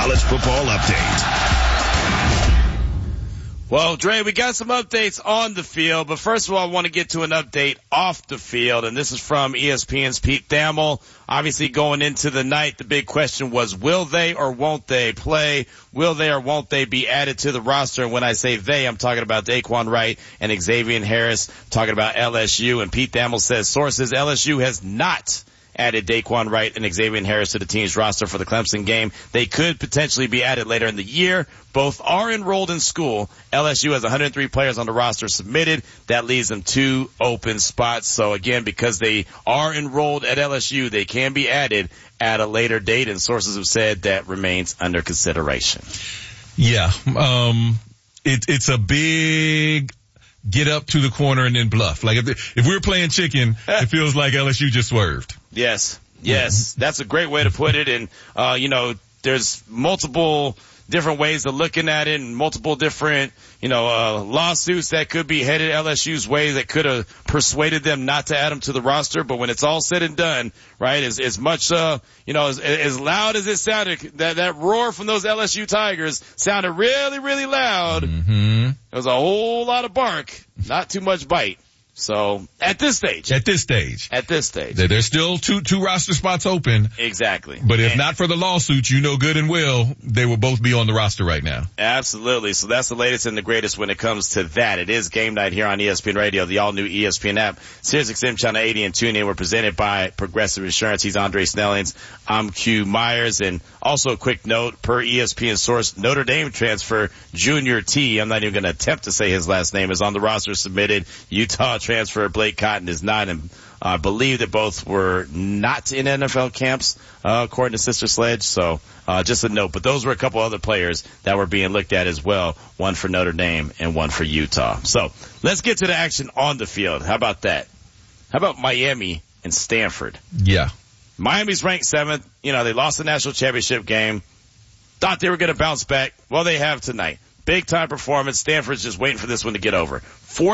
college football update. Well, Dre, we got some updates on the field, but first of all, I want to get to an update off the field, and this is from ESPN's Pete Thamel. Obviously, going into the night, the big question was, will they or won't they play? Will they or won't they be added to the roster? And when I say they, I'm talking about Daquan Wright and Xavier Harris, talking about LSU. And Pete Thamel says, sources, LSU has not added Daquan Wright and Xavier Harris to the team's roster for the Clemson game. They could potentially be added later in the year. Both are enrolled in school. LSU has 103 players on the roster submitted. That leaves them 2 open spots. So again, because they are enrolled at LSU, they can be added at a later date, and sources have said that remains under consideration. Yeah. It's a big get up to the corner and then bluff. Like if we were playing chicken, it feels like LSU just swerved. Yes. That's a great way to put it. And, there's multiple different ways of looking at it and multiple different, lawsuits that could be headed LSU's way that could have persuaded them not to add them to the roster. But when it's all said and done, right, as much, as loud as it sounded, that roar from those LSU Tigers sounded really, really loud. Mm-hmm. There was a whole lot of bark, not too much bite. So at this stage, there's still two roster spots open. Exactly. But if not for the lawsuits, good and well, they will both be on the roster right now. Absolutely. So that's the latest and the greatest when it comes to that. It is game night here on ESPN Radio, the all new ESPN app, SiriusXM Channel 80 and TuneIn. We're presented by Progressive Insurance. He's Andre Snellings. I'm Q Myers. And also a quick note, per ESPN source, Notre Dame transfer Junior T, I'm not even going to attempt to say his last name, is on the roster submitted. Utah transfer Blake Cotton is not, and I believe that both were not in NFL camps, according to Sister Sledge. So, just a note. But those were a couple other players that were being looked at as well. One for Notre Dame and one for Utah. So, let's get to the action on the field. How about that? How about Miami and Stanford? Yeah. Miami's ranked 7th. They lost the national championship game. Thought they were going to bounce back. Well, they have tonight. Big time performance. Stanford's just waiting for this one to get over.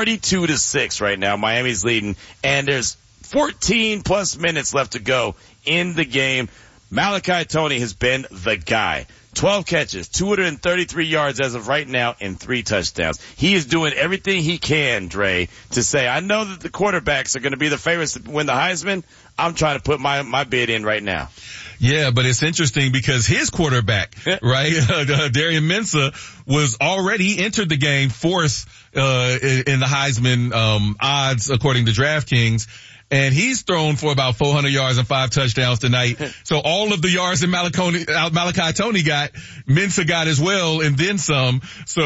42-6 right now. Miami's leading, and there's 14 plus minutes left to go in the game. Malachi Tony has been the guy. 12 catches, 233 yards as of right now, and 3 touchdowns. He is doing everything he can, Dre, to say, I know that the quarterbacks are going to be the favorites to win the Heisman. I'm trying to put my bid in right now. Yeah, but it's interesting because his quarterback, right, Darian Mensah, was already entered the game 4th in the Heisman odds according to DraftKings. And he's thrown for about 400 yards and 5 touchdowns tonight. So all of the yards that Malachi Tony got, Mensah got as well, and then some. So,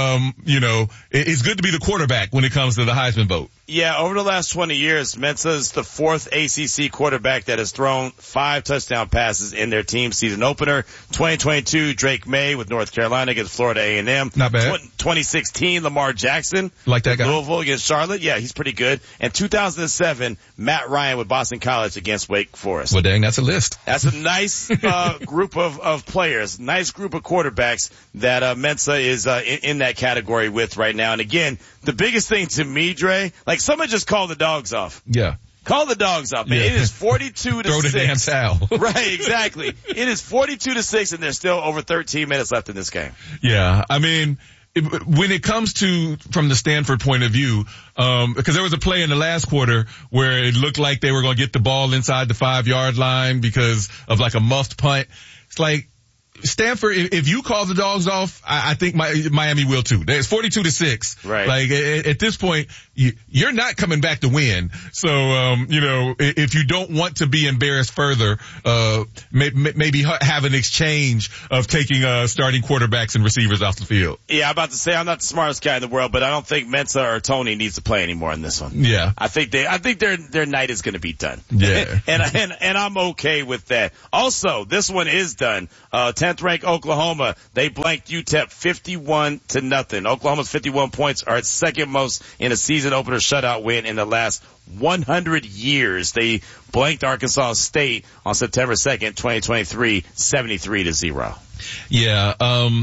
it's good to be the quarterback when it comes to the Heisman vote. Yeah, over the last 20 years, Mensah is the 4th ACC quarterback that has thrown 5 touchdown passes in their team season opener. 2022, Drake May with North Carolina against Florida A&M. Not bad. 2016, Lamar Jackson. Like that guy. Louisville against Charlotte. Yeah, he's pretty good. And 2007, Matt Ryan with Boston College against Wake Forest. Well, dang, that's a list. That's a nice group of players, nice group of quarterbacks that Mensah is in that category with right now. And again, the biggest thing to me, Dre, like someone just called the dogs off. Yeah. Call the dogs off, man. Yeah. It is 42-6. Throw the damn towel. Right, exactly. It is 42-6, and there's still over 13 minutes left in this game. Yeah, I mean, when it comes to from the Stanford point of view, because there was a play in the last quarter where it looked like they were going to get the ball inside the 5-yard line because of like a muffed punt. It's like, Stanford, if you call the dogs off, I think Miami will too. It's 42-6. Right. Like at this point, you're not coming back to win. So, if you don't want to be embarrassed further, maybe have an exchange of taking starting quarterbacks and receivers off the field. Yeah, I'm about to say I'm not the smartest guy in the world, but I don't think Mensah or Tony needs to play anymore in this one. Yeah. I think their night is going to be done. Yeah. and I'm okay with that. Also, this one is done. 10th ranked Oklahoma, they blanked UTEP 51-0. Oklahoma's 51 points are its second most in a season opener shutout win in the last 100 years. They blanked Arkansas State on September 2nd, 2023, 73-0. Yeah,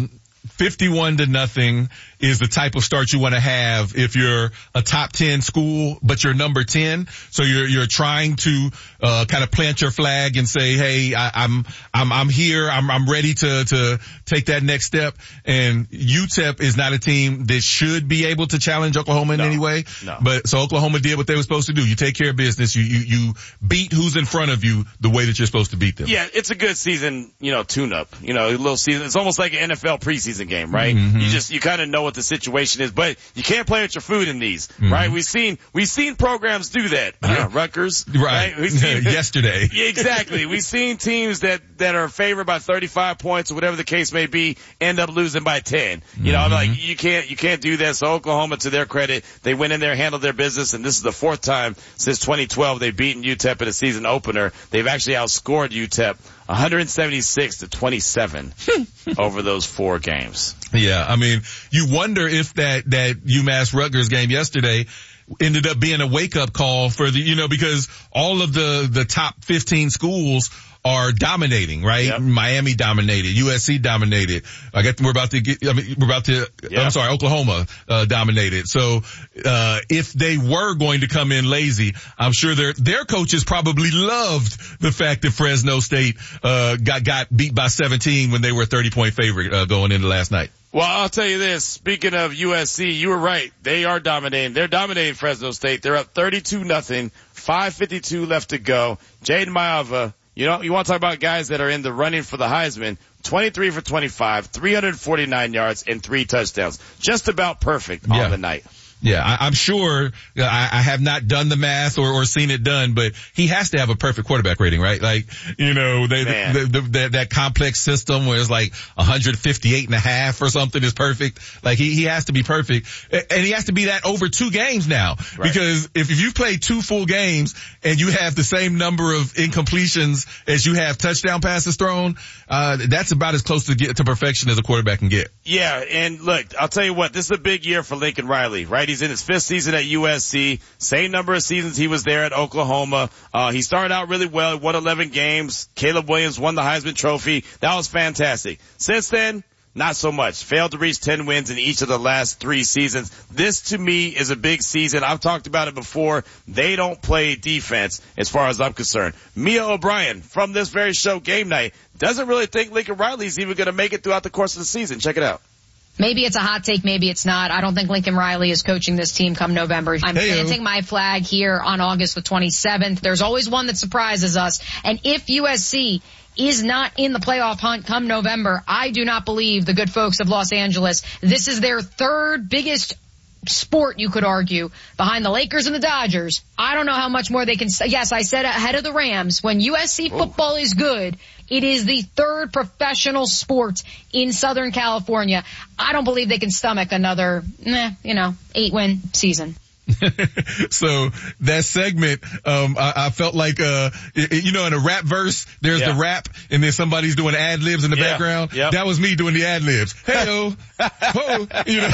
51-0 is the type of start you want to have if you're a top 10 school, but you're number 10. So you're trying to, kind of plant your flag and say, hey, I'm here. I'm ready to take that next step. And UTEP is not a team that should be able to challenge Oklahoma in any way. No. But so Oklahoma did what they were supposed to do. You take care of business. You beat who's in front of you the way that you're supposed to beat them. Yeah, it's a good season, tune-up. A little season. It's almost like an NFL preseason game, right? Mm-hmm. You kind of know what the situation is, but you can't play with your food in these, right? We've seen programs do that. Rutgers, right? We've seen yesterday. Yeah, exactly. We've seen teams that are favored by 35 points or whatever the case may be end up losing by 10. I'm like, you can't do that. So Oklahoma, to their credit, they went in there, handled their business, and this is the fourth time since 2012 they've beaten UTEP in a season opener. They've actually outscored UTEP 176-27 over those 4 games. Yeah, I mean, you wonder if that UMass Rutgers game yesterday ended up being a wake-up call for because all of the top 15 schools are dominating, right? Yep. Miami dominated, USC dominated. Oklahoma dominated. So if they were going to come in lazy, I'm sure their coaches probably loved the fact that Fresno State got beat by 17 when they were a 30-point favorite going into last night. Well, I'll tell you this. Speaking of USC, you were right. They are dominating. They're dominating Fresno State. They're up 32-0, 5:52 left to go. Jaden Maiava, you want to talk about guys that are in the running for the Heisman, 23 for 25, 349 yards, and 3 touchdowns. Just about perfect on the night. Yeah, I'm sure I have not done the math or seen it done, but he has to have a perfect quarterback rating, right? Like, that complex system where it's like 158.5 or something is perfect. Like he has to be perfect, and he has to be that over 2 games now, right? Because if you've played 2 full games and you have the same number of incompletions as you have touchdown passes thrown, that's about as close to perfection as a quarterback can get. Yeah, and look, I'll tell you what, this is a big year for Lincoln Riley, right? He's in his 5th season at USC, same number of seasons he was there at Oklahoma. He started out really well, won 11 games. Caleb Williams won the Heisman Trophy. That was fantastic. Since then, not so much. Failed to reach 10 wins in each of the last 3 seasons. This, to me, is a big season. I've talked about it before. They don't play defense as far as I'm concerned. Mia O'Brien, from this very show, Game Night, doesn't really think Lincoln Riley's even going to make it throughout the course of the season. Check it out. Maybe it's a hot take, maybe it's not. I don't think Lincoln Riley is coaching this team come November. I'm planting my flag here on August the 27th. There's always one that surprises us. And if USC is not in the playoff hunt come November, I do not believe the good folks of Los Angeles. This is their 3rd biggest sport, you could argue, behind the Lakers and the Dodgers. I don't know how much more they can. Yes, I said ahead of the Rams. When USC football is good, it is the 3rd professional sport in Southern California. I don't believe they can stomach another, 8-win season. So that segment, I felt like, in a rap verse, there's the rap and then somebody's doing ad libs in the background. Yep. That was me doing the ad libs. Hey-o, ho,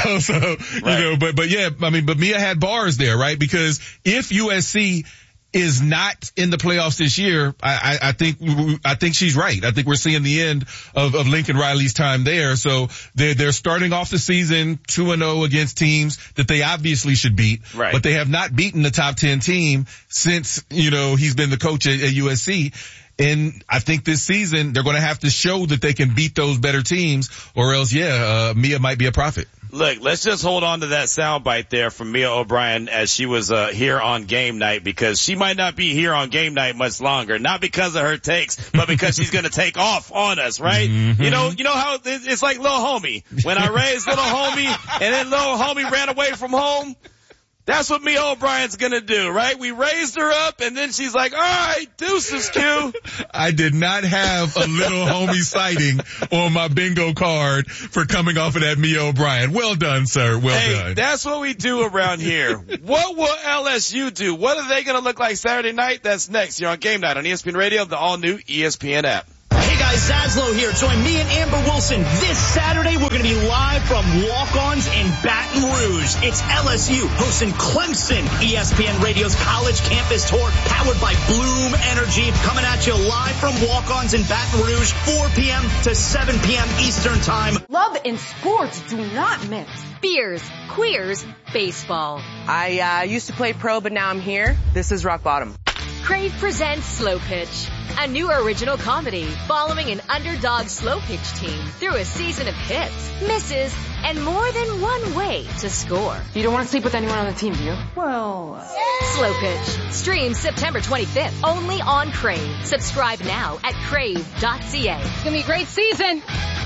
but Mia had bars there, right? Because if USC is not in the playoffs this year, I think she's right. I think we're seeing the end of Lincoln Riley's time there. So they're starting off the season 2-0 against teams that they obviously should beat, right? But they have not beaten the top 10 team since, he's been the coach at USC. And I think this season they're going to have to show that they can beat those better teams, or else, Mia might be a prophet. Look, let's just hold on to that soundbite there from Mia O'Brien as she was here on Game Night, because she might not be here on Game Night much longer. Not because of her takes, but because she's going to take off on us, right? Mm-hmm. You know how it's like Lil Homie. When I raised Little Homie and then Lil Homie ran away from home. That's what Mia O'Brien's gonna do, right? We raised her up and then she's like, all right, deuces, Q. I did not have a Little Homie sighting on my bingo card for coming off of that Mia O'Brien. Well done, sir. Well done. That's what we do around here. What will LSU do? What are they gonna look like Saturday night? That's next. You're on Game Night on ESPN Radio, the all new ESPN app. Hey guys. guys, Zaslow here. Join me and Amber Wilson this Saturday. We're going to be live from Walk-Ons in Baton Rouge. It's LSU hosting Clemson. ESPN Radio's College Campus Tour, powered by Bloom Energy, coming at you live from Walk-Ons in Baton Rouge, 4 p.m. to 7 p.m. Eastern Time. Love and sports do not mix. Beers, queers, baseball. I used to play pro, but now I'm here. This is rock bottom. Crave presents Slow Pitch, a new original comedy following an underdog slow pitch team through a season of hits, misses, and more than one way to score. You don't want to sleep with anyone on the team, do you? Well, Slow Pitch streams September 25th only on Crave. Subscribe now at crave.ca. It's gonna be a great season.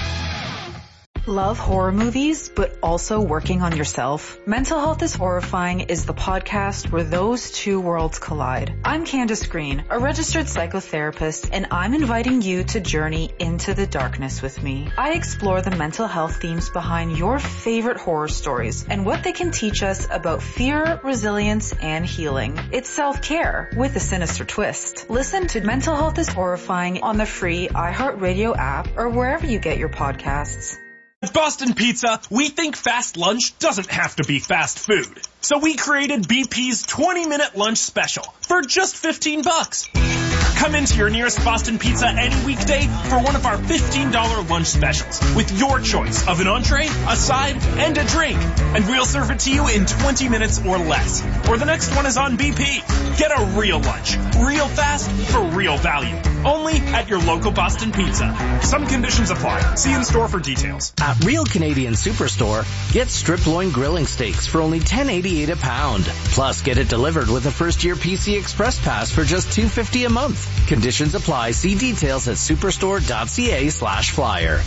Love horror movies, but also working on yourself? Mental Health is Horrifying is the podcast where those two worlds collide. I'm Candace Green, a registered psychotherapist, and I'm inviting you to journey into the darkness with me. I explore the mental health themes behind your favorite horror stories and what they can teach us about fear, resilience, and healing. It's self-care with a sinister twist. Listen to Mental Health is Horrifying on the free iHeartRadio app or wherever you get your podcasts. At Boston Pizza, we think fast lunch doesn't have to be fast food. So we created BP's 20-minute lunch special for just $15. Come into your nearest Boston Pizza any weekday for one of our $15 lunch specials with your choice of an entree, a side, and a drink. And we'll serve it to you in 20 minutes or less. Or the next one is on BP. Get a real lunch, real fast, for real value. Only at your local Boston Pizza. Some conditions apply. See in store for details. At Real Canadian Superstore, get strip loin grilling steaks for only $10.88 a pound. Plus, get it delivered with a first-year PC Express Pass for just $2.50 a month. Conditions apply. See details at superstore.ca/flyer.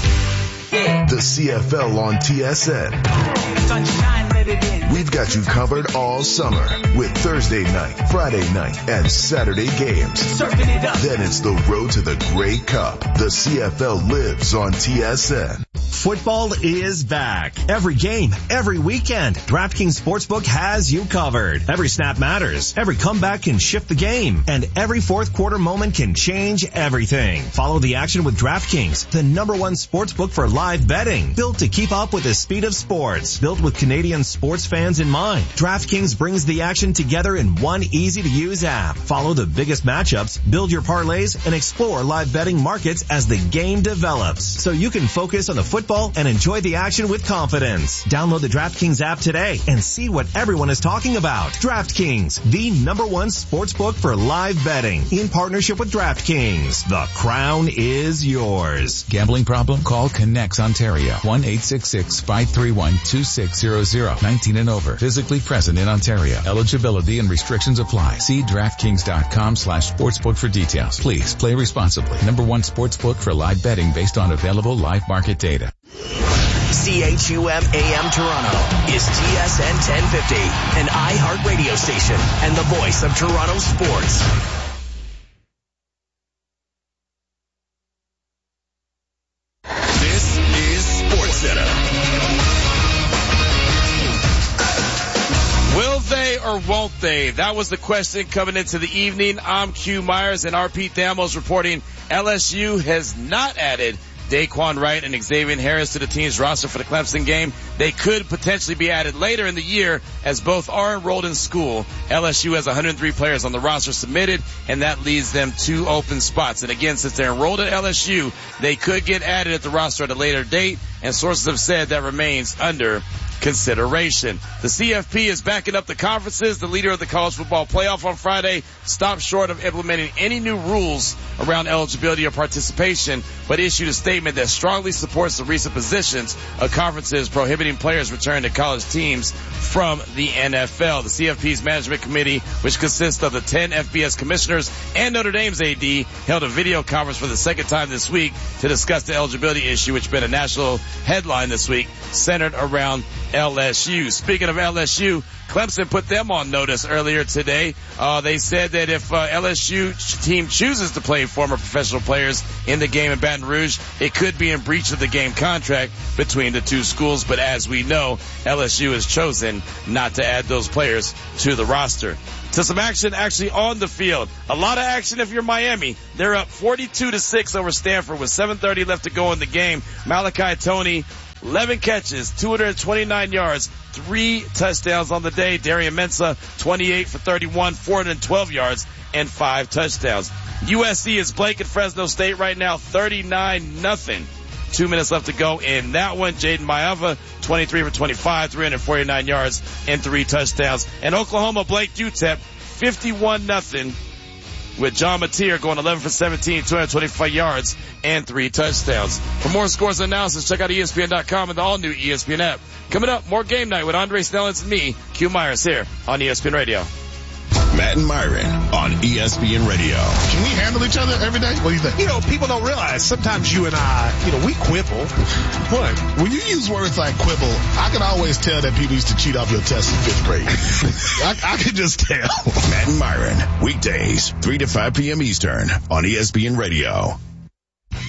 The CFL on TSN. We've got you covered all summer with Thursday night, Friday night, and Saturday games. Then it's the road to the Grey Cup. The CFL lives on TSN. Football is back. Every game, every weekend, DraftKings Sportsbook has you covered. Every snap matters. Every comeback can shift the game. And every fourth quarter moment can change everything. Follow the action with DraftKings, the #1 sportsbook for live betting. Built to keep up with the speed of sports. Built with Canadian sports fans in mind. DraftKings brings the action together in one easy-to-use app. Follow the biggest matchups, build your parlays, and explore live betting markets as the game develops. So you can focus on the football and enjoy the action with confidence. Download the DraftKings app today and see what everyone is talking about. DraftKings, the #1 sportsbook for live betting. In partnership with DraftKings, the crown is yours. Gambling problem? Call Connects Ontario. 1-866-531-2600. 19 and over. Physically present in Ontario. Eligibility and restrictions apply. See DraftKings.com/sportsbook for details. Please play responsibly. #1 sportsbook for live betting based on available live market data. CHUM AM Toronto is TSN 1050, an iHeart radio station and the voice of Toronto sports. This is SportsCenter. Will they or won't they? That was the question coming into the evening. I'm Q Myers and RP Thamos reporting LSU has not added Daquan Wright and Xavier Harris to the team's roster for the Clemson game. They could potentially be added later in the year as both are enrolled in school. LSU has 103 players on the roster submitted, and that leaves them 2 open spots. And again, since they're enrolled at LSU, they could get added at the roster at a later date, and sources have said that remains under consideration. The CFP is backing up the conferences. The leader of the college football playoff on Friday stopped short of implementing any new rules around eligibility or participation, but issued a statement that strongly supports the recent positions of conferences prohibiting players returning to college teams from the NFL. The CFP's management committee, which consists of the 10 FBS commissioners and Notre Dame's AD, held a video conference for the second time this week to discuss the eligibility issue, which has been a national headline this week, centered around LSU. Speaking of LSU, Clemson put them on notice earlier today. They said that if LSU team chooses to play former professional players in the game in Baton Rouge, it could be in breach of the game contract between the two schools. But as we know, LSU has chosen not to add those players to the roster. To some action actually on the field. A lot of action if you're Miami. They're up 42-6 over Stanford with 7:30 left to go in the game. Malachi Toney, 11 catches, 229 yards, 3 touchdowns on the day. Darian Mensah, 28 for 31, 412 yards, and 5 touchdowns. USC is blanking Fresno State right now, 39-0. 2 minutes left to go in that one. Jaden Maiava, 23 for 25, 349 yards, and 3 touchdowns. And Oklahoma blanked UTEP, 51-0. With John Mateer going 11 for 17, 225 yards, and 3 touchdowns. For more scores and analysis, check out ESPN.com and the all-new ESPN app. Coming up, more Game Night with Andre Snellens and me, Q Myers, here on ESPN Radio. Matt and Myron on ESPN Radio. Can we handle each other every day? What do you think? You know, people don't realize sometimes you and I, we quibble. What? When you use words like quibble, I can always tell that people used to cheat off your test in 5th grade. I can just tell. Matt and Myron, weekdays, 3 to 5 p.m. Eastern on ESPN Radio.